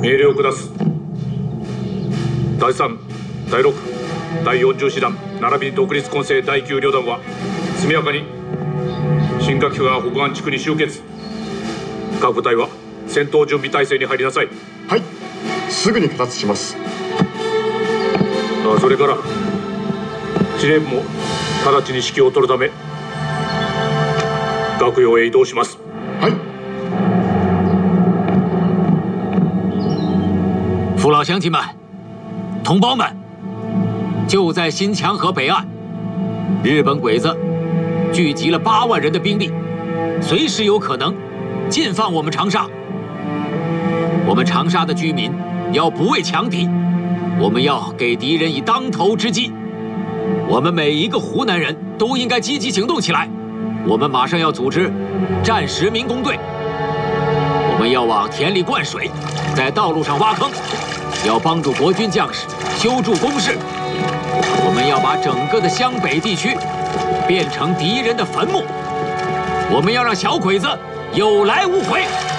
命令を下す。第3、第6、第40師団並びに独立混成第9旅団は速やかに新垣川北岸地区に集結。各部隊は戦闘準備態勢に入りなさい。 はい、すぐに下達します。 それから司令部も直ちに指揮を執るため学用へ移動します。 はい。 父老乡亲们，同胞们，就在新墙河北岸，日本鬼子聚集了8万人的兵力，随时有可能进犯我们长沙。我们长沙的居民要不畏强敌，我们要给敌人以当头之击。我们每一个湖南人都应该积极行动起来。我们马上要组织战时民工队，我们要往田里灌水，在道路上挖坑，要帮助国军将士修筑工事。我们要把整个的湘北地区变成敌人的坟墓。我们要让小鬼子有来无回。